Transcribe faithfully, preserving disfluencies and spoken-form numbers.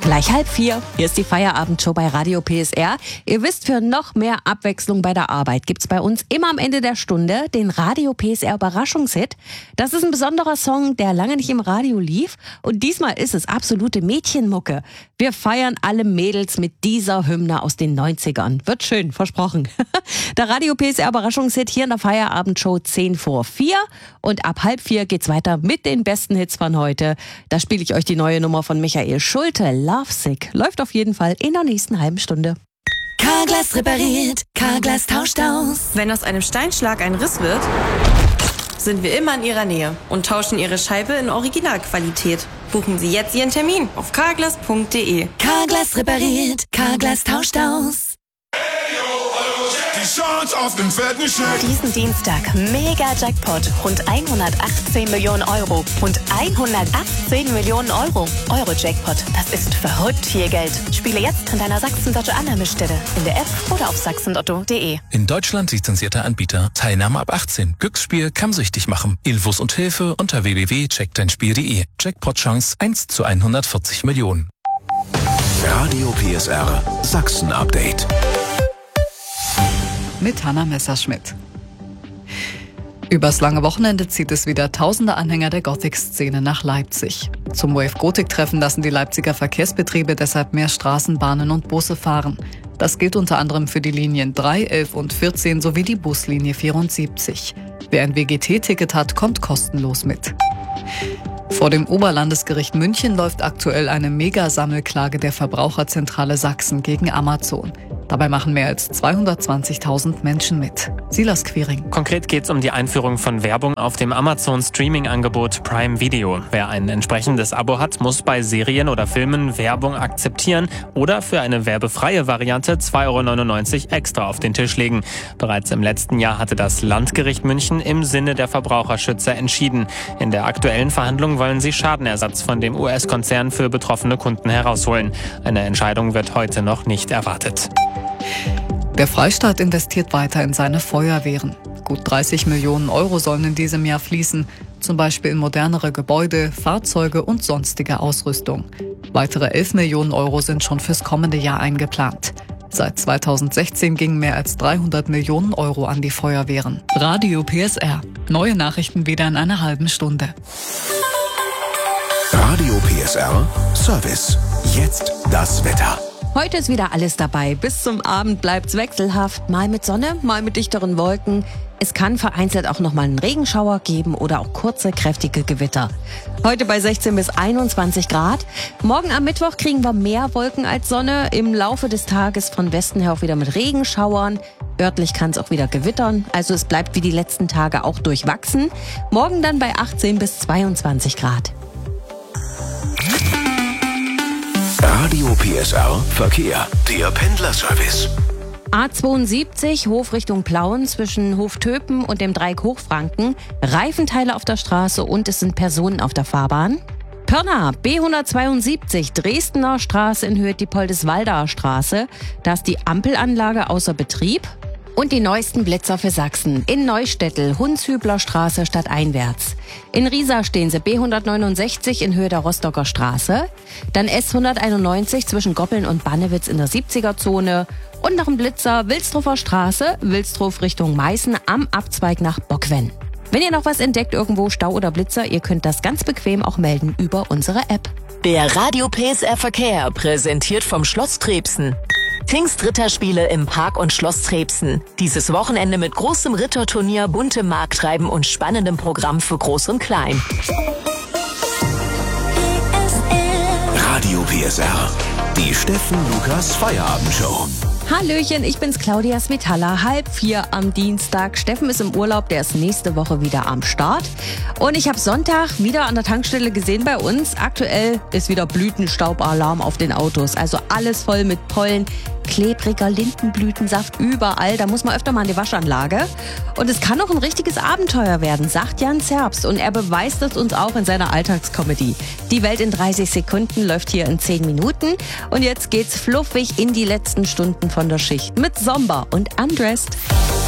Gleich halb vier. Hier ist die Feierabendshow bei Radio P S R. Ihr wisst, für noch mehr Abwechslung bei der Arbeit gibt's bei uns immer am Ende der Stunde den Radio P S R Überraschungshit. Das ist ein besonderer Song, der lange nicht im Radio lief. Und diesmal ist es absolute Mädchenmucke. Wir feiern alle Mädels mit dieser Hymne aus den neunzigern. Wird schön, versprochen. Der Radio P S R Überraschungshit hier in der Feierabendshow zehn vor vier. Und ab halb vier geht's weiter mit den besten Hits von heute. Da spiele ich euch die neue Nummer von Michael Schulte, Lovesick. Läuft auf jeden Fall in der nächsten halben Stunde. Carglass repariert, Carglass tauscht aus. Wenn aus einem Steinschlag ein Riss wird, sind wir immer in Ihrer Nähe und tauschen Ihre Scheibe in Originalqualität. Buchen Sie jetzt Ihren Termin auf carglass punkt de. Carglass repariert, Carglass tauscht aus. Die Chance auf den fetten Scheck. Diesen Dienstag Mega-Jackpot. Rund hundertachtzehn Millionen Euro. Und hundertachtzehn Millionen Euro. Euro-Jackpot. Das ist verrückt viel Geld. Spiele jetzt an deiner Sachsen-Lotto-Annahmestelle. In der App oder auf sachsenlotto punkt de. In Deutschland lizenzierter Anbieter. Teilnahme ab achtzehn. Glücksspiel kann süchtig machen. Infos und Hilfe unter w w w punkt check dein spiel punkt de. Jackpot-Chance eins zu hundertvierzig Millionen. Radio P S R Sachsen-Update. Mit Hanna Messerschmidt. Übers lange Wochenende zieht es wieder tausende Anhänger der Gothic-Szene nach Leipzig. Zum Wave Gothic-Treffen lassen die Leipziger Verkehrsbetriebe deshalb mehr Straßenbahnen und Busse fahren. Das gilt unter anderem für die Linien drei, elf und vierzehn sowie die Buslinie vierundsiebzig. Wer ein W G T-Ticket hat, kommt kostenlos mit. Vor dem Oberlandesgericht München läuft aktuell eine Mega-Sammelklage der Verbraucherzentrale Sachsen gegen Amazon. Dabei machen mehr als zweihundertzwanzigtausend Menschen mit. Silas Quiring. Konkret geht es um die Einführung von Werbung auf dem Amazon-Streaming-Angebot Prime Video. Wer ein entsprechendes Abo hat, muss bei Serien oder Filmen Werbung akzeptieren oder für eine werbefreie Variante zwei Euro neunundneunzig extra auf den Tisch legen. Bereits im letzten Jahr hatte das Landgericht München im Sinne der Verbraucherschützer entschieden. In der aktuellen Verhandlung wollen sie Schadenersatz von dem U S-Konzern für betroffene Kunden herausholen. Eine Entscheidung wird heute noch nicht erwartet. Der Freistaat investiert weiter in seine Feuerwehren. Gut dreißig Millionen Euro sollen in diesem Jahr fließen, zum Beispiel in modernere Gebäude, Fahrzeuge und sonstige Ausrüstung. Weitere elf Millionen Euro sind schon fürs kommende Jahr eingeplant. Seit zweitausendsechzehn gingen mehr als dreihundert Millionen Euro an die Feuerwehren. Radio P S R. Neue Nachrichten wieder in einer halben Stunde. Radio P S R Service. Jetzt das Wetter. Heute ist wieder alles dabei. Bis zum Abend bleibt's wechselhaft. Mal mit Sonne, mal mit dichteren Wolken. Es kann vereinzelt auch noch mal einen Regenschauer geben oder auch kurze, kräftige Gewitter. Heute bei sechzehn bis einundzwanzig Grad. Morgen am Mittwoch kriegen wir mehr Wolken als Sonne. Im Laufe des Tages von Westen her auch wieder mit Regenschauern. Örtlich kann es auch wieder gewittern. Also es bleibt wie die letzten Tage auch durchwachsen. Morgen dann bei achtzehn bis zweiundzwanzig Grad. Radio P S R Verkehr. Der Pendlerservice. A zweiundsiebzig, Hof Richtung Plauen zwischen Hoftöpen und dem Dreieck Hochfranken. Reifenteile auf der Straße und es sind Personen auf der Fahrbahn. Pirna, B hundertzweiundsiebzig, Dresdner Straße in Höhe Diepoldeswalder Straße. Da ist die Ampelanlage außer Betrieb. Und die neuesten Blitzer für Sachsen. In Neustettel, Hundshübler Straße stadteinwärts. In Riesa stehen sie B hundertneunundsechzig in Höhe der Rostocker Straße. Dann S hunderteinundneunzig zwischen Goppeln und Bannewitz in der siebziger-Zone. Und noch ein Blitzer, Wilsdruffer Straße, Wilsdruf Richtung Meißen am Abzweig nach Bockwen. Wenn ihr noch was entdeckt, irgendwo Stau oder Blitzer, ihr könnt das ganz bequem auch melden über unsere App. Der Radio P S R Verkehr, präsentiert vom Schloss Trebsen. Pfingstritterspiele im Park und Schloss Trebsen. Dieses Wochenende mit großem Ritterturnier, buntem Markttreiben und spannendem Programm für Groß und Klein. Radio P S R. Die Steffen Lukas Feierabendshow. Hallöchen, ich bin's Claudia Smetalla, halb vier am Dienstag. Steffen ist im Urlaub, der ist nächste Woche wieder am Start. Und ich habe Sonntag wieder an der Tankstelle gesehen bei uns. Aktuell ist wieder Blütenstaubalarm auf den Autos. Also alles voll mit Pollen, klebriger Lindenblütensaft überall. Da muss man öfter mal an die Waschanlage. Und es kann auch ein richtiges Abenteuer werden, sagt Jan Zerbst. Und er beweist es uns auch in seiner Alltagskomödie. Die Welt in dreißig Sekunden läuft hier in zehn Minuten. Und jetzt geht's fluffig in die letzten Stunden von der Schicht mit Somber und Undressed.